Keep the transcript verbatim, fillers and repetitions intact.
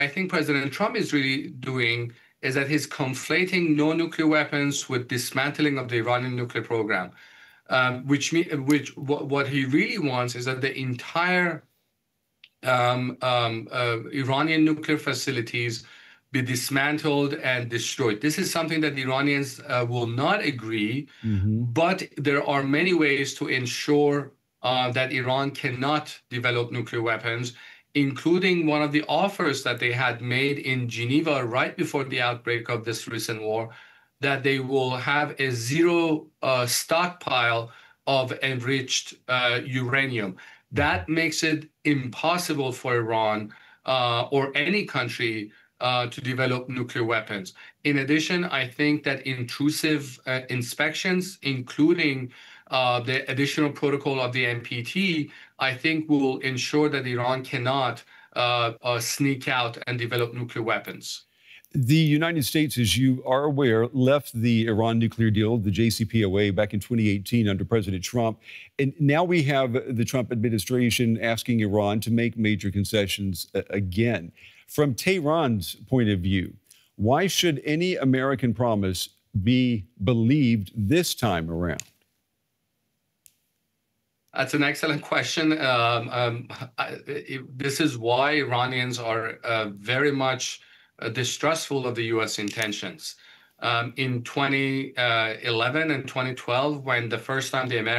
I think President Trump is really doing is that he's conflating no nuclear weapons with dismantling of the Iranian nuclear program, um, which mean, which what, what he really wants is that the entire um, um, uh, Iranian nuclear facilities be dismantled and destroyed. This is something that the Iranians uh, will not agree, Mm-hmm. but there are many ways to ensure uh, that Iran cannot develop nuclear weapons, including one of the offers that they had made in Geneva right before the outbreak of this recent war, that they will have a zero uh, stockpile of enriched uh, uranium. That makes it impossible for Iran uh, or any country uh, to develop nuclear weapons. In addition, I think that intrusive uh, inspections, including uh, the additional protocol of the N P T, I think will ensure that Iran cannot uh, uh, sneak out and develop nuclear weapons. The United States, as you are aware, left the Iran nuclear deal, the J C P O A, back in twenty eighteen under President Trump. And now we have the Trump administration asking Iran to make major concessions uh, again. From Tehran's point of view, why should any American promise be believed this time around? That's an excellent question. Um, um, I, it, this is why Iranians are uh, very much uh, distrustful of the U S intentions. Um, in twenty eleven and twenty twelve, when the first time the Americans